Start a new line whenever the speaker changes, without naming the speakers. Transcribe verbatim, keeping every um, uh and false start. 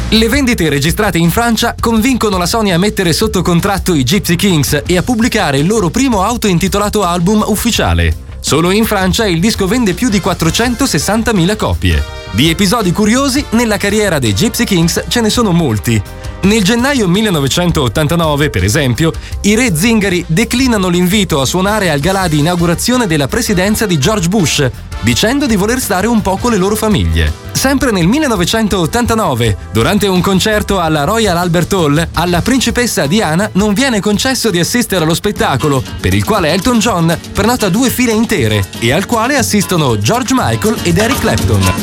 Le vendite registrate in Francia convincono la Sony a mettere sotto contratto i Gypsy Kings e a pubblicare il loro primo autointitolato album ufficiale. Solo in Francia il disco vende più di quattrocentosessantamila copie. Di episodi curiosi, nella carriera dei Gypsy Kings ce ne sono molti. Nel gennaio millenovecentottantanove, per esempio, i re zingari declinano l'invito a suonare al galà di inaugurazione della presidenza di George Bush, dicendo di voler stare un po' con le loro famiglie. Sempre nel millenovecentottantanove, durante un concerto alla Royal Albert Hall, alla principessa Diana non viene concesso di assistere allo spettacolo, per il quale Elton John prenota due file intere e al quale assistono George Michael ed Eric Clapton.